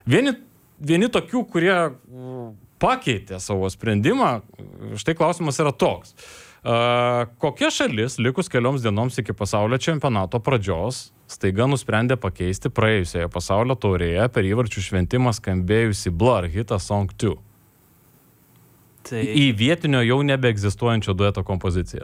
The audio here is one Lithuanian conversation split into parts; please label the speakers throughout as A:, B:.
A: Vieni tokių, kurie pakeitė savo sprendimą, štai klausimas yra toks. Kokia šalis, likus kelioms dienoms iki pasaulio čempionato pradžios, staiga nusprendė pakeisti praėjusioje pasaulio taurėje per įvarčių šventimą skambėjusi Blur hitą Song 2 į vietinio jau nebeegzistuojančio dueto kompoziciją?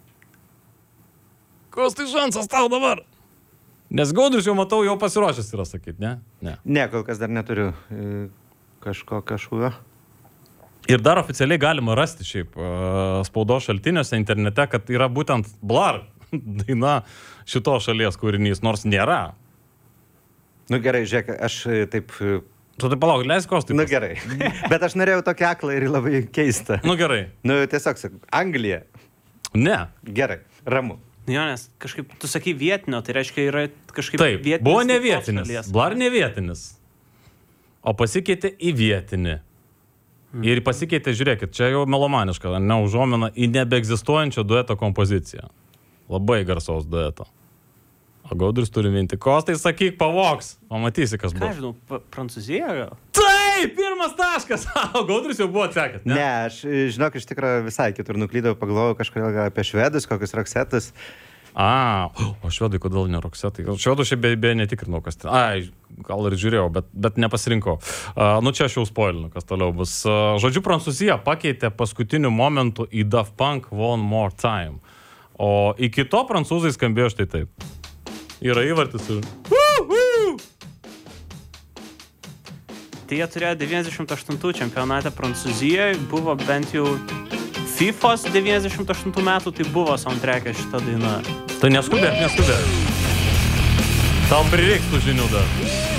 A: Koks tai šansas tau dabar? Nes Gaudrius jau matau, jau pasiruošęs yra sakyti, ne?
B: Ne, kol kas dar neturiu kažkokio.
A: Ir dar oficialiai galima rasti šiaip spaudos šaltiniuose internete, kad yra būtent Blur daina šito šalies kūrinys, nors nėra.
B: Nu gerai, žiūrėk, aš taip...
A: Tu tai palauk, leisk kostai.
B: Nu gerai, bet aš norėjau tokią aklą ir labai keistą.
A: Nu gerai.
B: Nu tiesiog sakau, Anglija.
A: Ne.
B: Gerai, ramu.
C: Jo, nes kažkaip, tu sakai vietinio, tai reiškia yra kažkaip
A: taip,
C: vietinis.
A: Buvo ne vietinis, Blur ne vietinis, o pasikeitė į vietinį. Ir pasikeitė, žiūrėkit, čia jau melomaniška, neužuomina į nebeegzistuojančio dueto kompoziciją. Labai garsaus dueto. O Gaudrius turi minti, Kostai, sakyk, pavoks, pamatysi, kas buvo.
C: Ką žinau, Prancūzija gal?
A: Taip, pirmas taškas, o Gaudrius jau buvo atsekęs, ne?
B: Ne, aš, žinok, iš tikrųjų visai kitur nuklydau, pagalvojau kažkodėl apie švedus, kokius Roxetus.
A: O švedai kodėl ne Roxetai? Švedų šiaip beje netikrinau, kas ten. Gal ir žiūrėjau, bet nepasirinkau. Nu čia aš jau spoilinu, kas toliau bus. Žodžiu, Prancūzija pakeitė paskutiniu momentu į Daft Punk One More Time. O iki to prancūzai skambėjo štai taip. Yra įvartis ir...
C: Tai jie turėjo 98 čempionatą Prancūzijoje, buvo bent jau FIFO's 98 metų, tai buvo soundtrack'e šita daina.
A: Tai neskubėk. Tau prireiks tų žinių dar.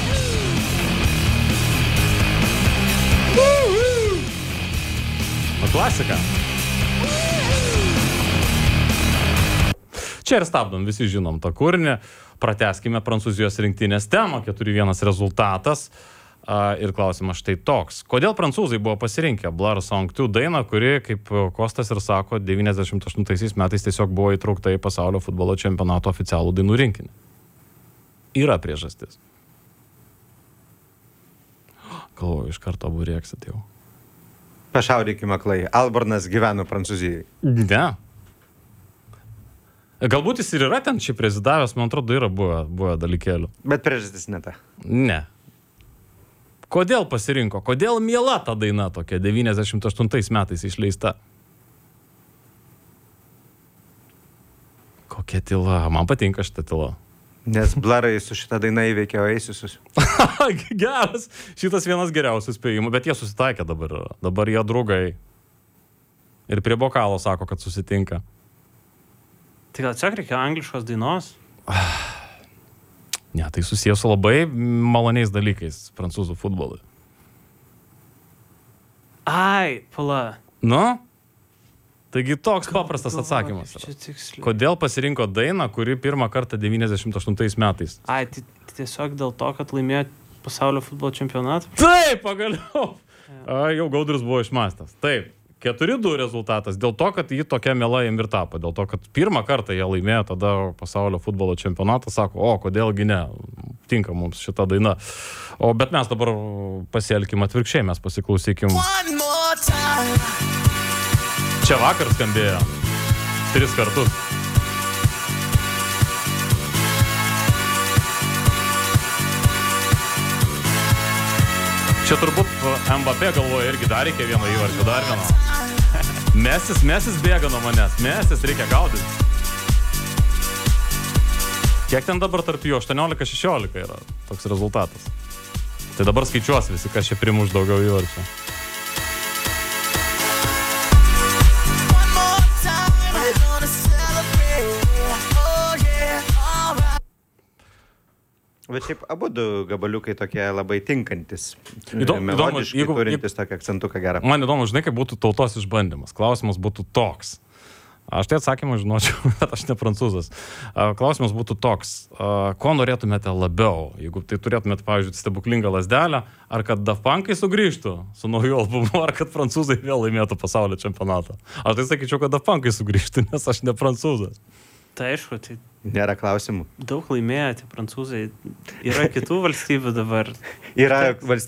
A: Klasika. Čia ir stabdom, visi žinom tą kūrinį. Pratęskime Prancūzijos rinktinės temą, 4-1 rezultatas. Ir klausimas štai toks. Kodėl prancūzai buvo pasirinkę Blur Song 2 dainą, kuri, kaip Kostas ir sako, 98 metais tiesiog buvo įtraukta į pasaulio futbolo čempionato oficialų dainų rinkinį? Yra priežastis. Galvoju, iš karto abu rėksit jau.
B: Pašaudykime aklai. Albornas gyveno Prancūzijai.
A: Ne. Galbūt jis ir yra ten šį prezidavęs, man atrodo, yra buvę dalykėlių.
B: Bet priežastis ne ta.
A: Ne. Kodėl pasirinko? Kodėl miela ta daina tokia 98 metais išleista? Kokia tyla. Man patinka šitą tylą.
B: Nes Blurai su šitą dainą įveikė Oasisus.
A: Geras. Šitas vienas geriausių spėjimų, bet jie susitaikė dabar. Dabar jie draugai. Ir prie bokalo sako, kad susitinka.
C: Tai gal tiesiog reikia angliškos dainos?
A: Ne, tai susijęs su labai maloniais dalykais prancūzų futbolui.
C: Pala.
A: Nu? Taigi toks paprastas atsakymas. Kodėl pasirinko dainą, kuri pirmą kartą 98 metais?
C: Tai tiesiog dėl to, kad laimėjo pasaulio futbolo čempionatą?
A: Taip, pagaliau. Jau Gaudrius buvo išmąstęs. Taip. 4-2 rezultatas, dėl to, kad jį tokia miela jam ir tapo, dėl to, kad pirmą kartą jie laimėjo tada pasaulio futbolo čempionatą, sako, kodėlgi ne, tinka mums šita daina. Bet mes dabar pasielkim atvirkščiai, mes pasiklausykim. Čia vakar skambėjo 3 kartus. Čia turbūt Mbappé galvoja irgi dar reikia vieno įvarčio, dar vieno. Mesis bėga nuo manęs. Mesis reikia gaudyti. Kiek ten dabar tarp jų? 18-16 yra toks rezultatas. Tai dabar skaičiuos visi, kas čia primuš daugiau įvarčių.
B: Bet šiaip abudu gabaliukai tokie labai tinkantis.
A: Melodiškai
B: turintis tokį akcentuką gerą.
A: Man įdomu, žinai, kaip būtų tautos išbandymas. Klausimas būtų toks. Aš tai atsakymą žinočiau, bet aš ne prancūzas. Klausimas būtų toks. Ko norėtumėte labiau? Jeigu tai turėtumėte, pavyzdžiui, stebuklingą lazdelę, ar kad Daft Punkai sugrįžtų su nauju albumu, ar kad prancūzai vėl laimėtų pasaulio čempionatą? Aš tai sakyčiau, kad Daft Punkai sugrįžtų, nes aš ne prancūzas.
C: Tai aišku, tai
B: Nėra klausimų.
C: daug laimėjo tie prancūzai. Yra kitų valstybių dabar.
B: Yra valstybių.